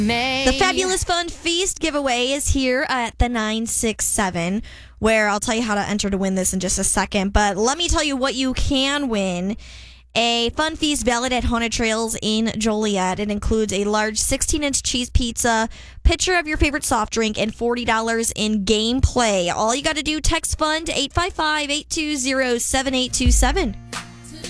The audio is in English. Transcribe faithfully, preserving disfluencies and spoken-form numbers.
May. The Fabulous Fun Feast giveaway is here at the nine six seven, where I'll tell you how to enter to win this in just a second. But let me tell you what you can win. A Fun Feast valid at Haunted Trails in Joliet. It includes a large sixteen-inch cheese pizza, picture of your favorite soft drink, and forty dollars in gameplay. All you got to do, text FUN to eight five five, eight two zero, seven eight two seven.